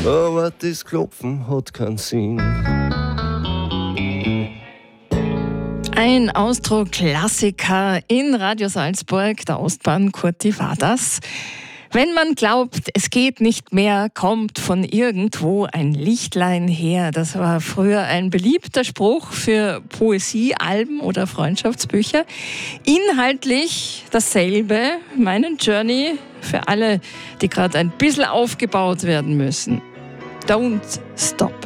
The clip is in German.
aber das Klopfen hat keinen Sinn. Ein Austro-Klassiker in Radio Salzburg, der Ostbahn, Kurti war das. Wenn man glaubt, es geht nicht mehr, kommt von irgendwo ein Lichtlein her. Das war früher ein beliebter Spruch für Poesiealben oder Freundschaftsbücher. Inhaltlich dasselbe, meinen Journey für alle, die gerade ein bisschen aufgebaut werden müssen. Don't stop.